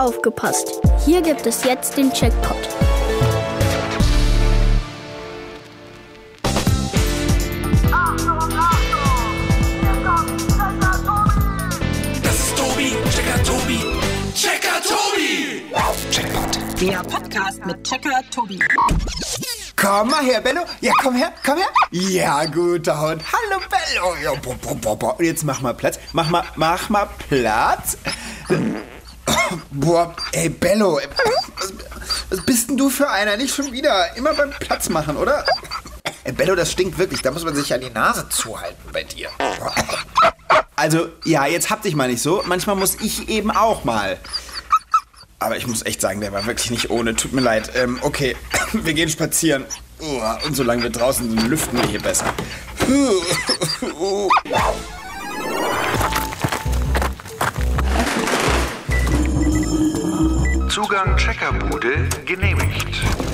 Aufgepasst! Hier gibt es jetzt den Checkpot. Das ist Tobi, Checker Tobi, Checker Tobi! Checkpot. Der Podcast mit Checker Tobi. Komm mal her, Bello. Ja, komm her. Ja, guter Hund. Hallo, Bello. Ja, jetzt mach mal Platz. Mach mal Platz. Boah, ey, Bello. Was bist denn du für einer? Nicht schon wieder. Immer beim Platz machen, oder? Ey, Bello, das stinkt wirklich. Da muss man sich ja die Nase zuhalten bei dir. Also, ja, jetzt hab dich mal nicht so. Manchmal muss ich eben auch mal. Aber ich muss echt sagen, der war wirklich nicht ohne. Tut mir leid. Okay, wir gehen spazieren. Und solange wir draußen sind, lüften wir hier besser. Zugang Checkerbude genehmigt.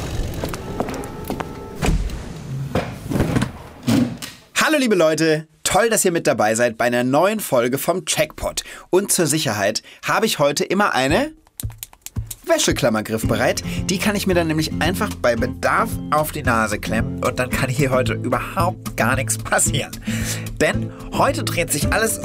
Hallo liebe Leute, toll, dass ihr mit dabei seid bei einer neuen Folge vom Checkpot. Und zur Sicherheit habe ich heute immer eine Wäscheklammer griffbereit. Die kann ich mir dann nämlich einfach bei Bedarf auf die Nase klemmen und dann kann hier heute überhaupt gar nichts passieren. Denn heute dreht sich alles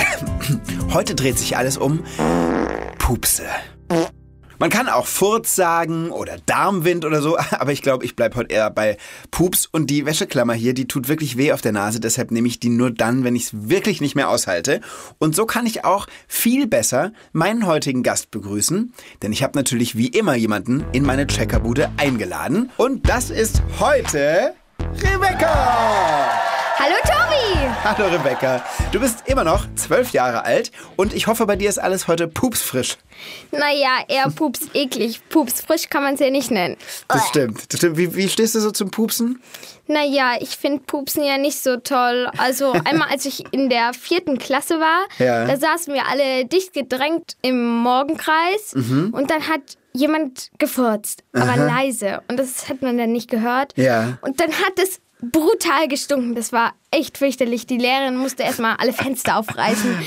um Pupse. Man kann auch Furz sagen oder Darmwind oder so, aber ich glaube, ich bleibe heute eher bei Pups. Und die Wäscheklammer hier, die tut wirklich weh auf der Nase, deshalb nehme ich die nur dann, wenn ich es wirklich nicht mehr aushalte. Und so kann ich auch viel besser meinen heutigen Gast begrüßen, denn ich habe natürlich wie immer jemanden in meine Checkerbude eingeladen. Und das ist heute Rebecca! Hallo Tobi! Hallo Rebecca, du bist immer noch 12 Jahre alt und ich hoffe, bei dir ist alles heute pupsfrisch. Naja, eher Pups eklig. Pups frisch kann man es ja nicht nennen. Das stimmt. Wie stehst du so zum Pupsen? Naja, ich finde Pupsen ja nicht so toll. Also einmal, als ich in der 4. Klasse war, da saßen wir alle dicht gedrängt im Morgenkreis und dann hat jemand gefurzt, aber leise. Und das hat man dann nicht gehört. Ja. Und dann hat es brutal gestunken. Das war echt fürchterlich. Die Lehrerin musste erstmal alle Fenster aufreißen.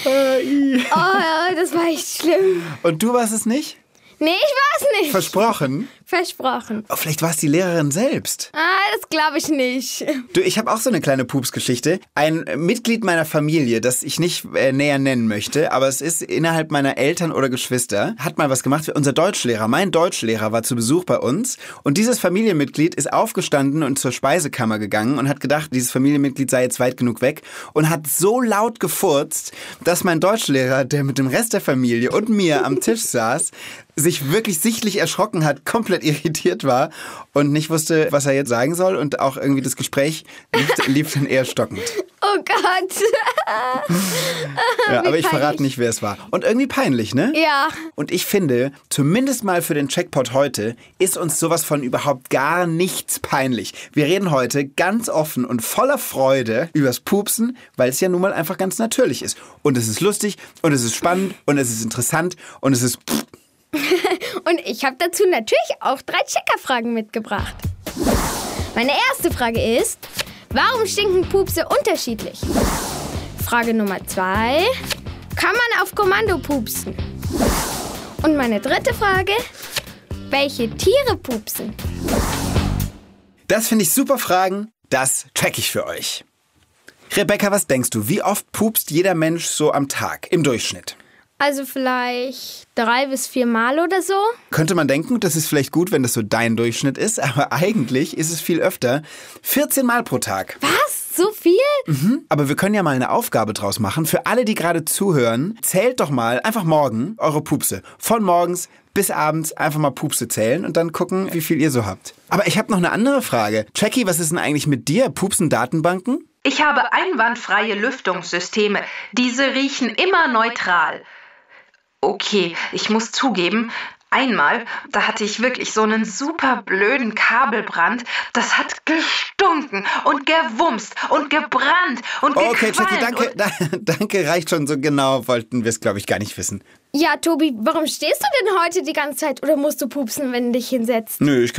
Oh, das war echt schlimm. Und du warst es nicht? Nee, ich war es nicht. Versprochen? Versprochen. Oh, vielleicht war es die Lehrerin selbst. Das glaube ich nicht. Du, ich habe auch so eine kleine Pupsgeschichte. Ein Mitglied meiner Familie, das ich nicht näher nennen möchte, aber es ist innerhalb meiner Eltern oder Geschwister, hat mal was gemacht. Unser Deutschlehrer, mein Deutschlehrer war zu Besuch bei uns und dieses Familienmitglied ist aufgestanden und zur Speisekammer gegangen und hat gedacht, dieses Familienmitglied sei jetzt weit genug weg und hat so laut gefurzt, dass mein Deutschlehrer, der mit dem Rest der Familie und mir am Tisch saß, sich wirklich sichtlich erschrocken hat, komplett irritiert war und nicht wusste, was er jetzt sagen soll und auch irgendwie das Gespräch lief dann eher stockend. Oh Gott. Ja, aber ich verrate nicht, wer es war. Und irgendwie peinlich, ne? Ja. Und ich finde, zumindest mal für den Checkpot heute, ist uns sowas von überhaupt gar nichts peinlich. Wir reden heute ganz offen und voller Freude übers Pupsen, weil es ja nun mal einfach ganz natürlich ist. Und es ist lustig und es ist spannend und es ist interessant und es ist... Und ich habe dazu natürlich auch 3 Checkerfragen mitgebracht. Meine erste Frage ist, warum stinken Pupse unterschiedlich? Frage Nummer 2, kann man auf Kommando pupsen? Und meine dritte Frage, welche Tiere pupsen? Das finde ich super Fragen, das check ich für euch. Rebecca, was denkst du, wie oft pupst jeder Mensch so am Tag im Durchschnitt? Also vielleicht 3 bis 4 Mal oder so. Könnte man denken, das ist vielleicht gut, wenn das so dein Durchschnitt ist, aber eigentlich ist es viel öfter. 14 Mal pro Tag. Was? So viel? Aber wir können ja mal eine Aufgabe draus machen. Für alle, die gerade zuhören, zählt doch mal einfach morgen eure Pupse. Von morgens bis abends einfach mal Pupse zählen und dann gucken, wie viel ihr so habt. Aber ich habe noch eine andere Frage. Jackie, was ist denn eigentlich mit dir? Pupsen Datenbanken? Ich habe einwandfreie Lüftungssysteme. Diese riechen immer neutral. Okay, ich muss zugeben, einmal, da hatte ich wirklich so einen super blöden Kabelbrand. Das hat gestunken und gewumst und gebrannt und Okay, gequalmt. Jackie, danke, reicht schon. So genau wollten wir es, glaube ich, gar nicht wissen. Ja, Tobi, warum stehst du denn heute die ganze Zeit oder musst du pupsen, wenn du dich hinsetzt? Nö, ich